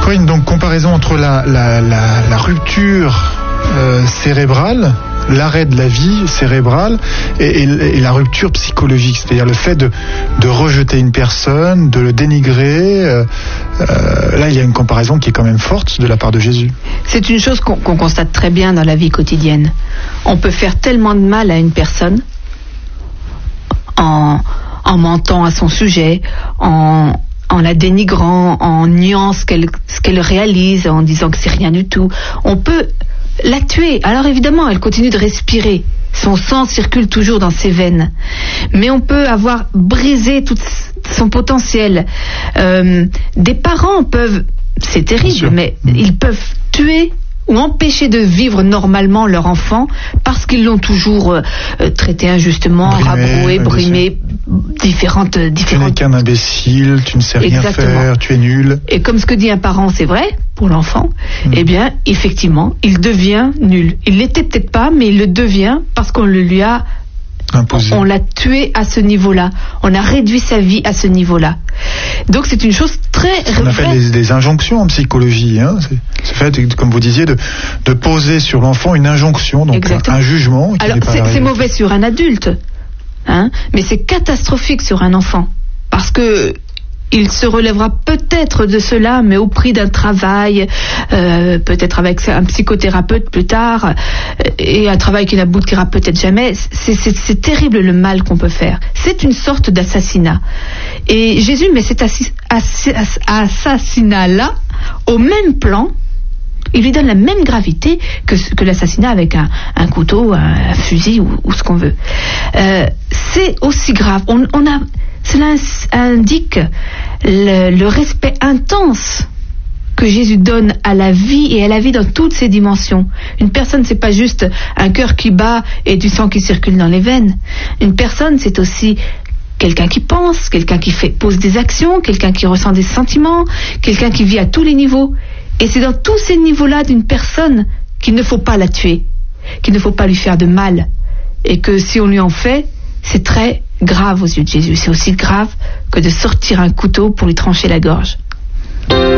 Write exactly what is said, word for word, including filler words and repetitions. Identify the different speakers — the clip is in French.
Speaker 1: fois une donc comparaison entre la, la, la, la rupture euh, cérébrale, l'arrêt de la vie cérébrale et, et, et la rupture psychologique, c'est-à-dire le fait de, de rejeter une personne, de le dénigrer. Euh, euh, là, il y a une comparaison qui est quand même forte de la part de Jésus.
Speaker 2: C'est une chose qu'on, qu'on constate très bien dans la vie quotidienne. On peut faire tellement de mal à une personne en, en mentant à son sujet, en, en la dénigrant, en niant ce qu'elle, ce qu'elle réalise, en disant que c'est rien du tout. On peut la tuer. Alors évidemment, elle continue de respirer. Son sang circule toujours dans ses veines. Mais on peut avoir brisé tout son potentiel. Euh, des parents peuvent, c'est terrible, mais mmh. ils peuvent tuer ou empêcher de vivre normalement leur enfant parce qu'ils l'ont toujours euh, traité injustement, brimé, rabroué, brimé, différentes, différentes...
Speaker 1: Tu n'es qu'un imbécile, tu ne sais rien
Speaker 2: Exactement.
Speaker 1: faire, tu es nul.
Speaker 2: Et comme ce que dit un parent, c'est vrai pour l'enfant, mmh. eh bien, effectivement, il devient nul. Il l'était peut-être pas, mais il le devient parce qu'on le lui a imposé. On, on l'a tué à ce niveau-là. On a réduit sa vie à ce niveau-là. Donc c'est une chose très...
Speaker 1: On appelle des, des injonctions en psychologie. Hein. C'est, c'est fait, comme vous disiez, de, de poser sur l'enfant une injonction, donc un, un jugement. Qui
Speaker 2: Alors
Speaker 1: n'est pas
Speaker 2: c'est, c'est mauvais sur un adulte, hein, mais c'est catastrophique sur un enfant. Parce que il se relèvera peut-être de cela, mais au prix d'un travail, euh, peut-être avec un psychothérapeute plus tard, et un travail qui n'aboutira peut-être jamais. C'est, c'est, c'est terrible le mal qu'on peut faire. C'est une sorte d'assassinat. Et Jésus met cet assi- assi- assassinat-là au même plan. Il lui donne la même gravité que, que l'assassinat avec un, un couteau, un, un fusil ou, ou ce qu'on veut. Euh, c'est aussi grave. On, on a... Cela indique le, le respect intense que Jésus donne à la vie et à la vie dans toutes ses dimensions. Une personne, c'est pas juste un cœur qui bat et du sang qui circule dans les veines. Une personne, c'est aussi quelqu'un qui pense, quelqu'un qui fait, pose des actions, quelqu'un qui ressent des sentiments, quelqu'un qui vit à tous les niveaux. Et c'est dans tous ces niveaux-là d'une personne qu'il ne faut pas la tuer, qu'il ne faut pas lui faire de mal. Et que si on lui en fait, c'est très grave aux yeux de Jésus. C'est aussi grave que de sortir un couteau pour lui trancher la gorge.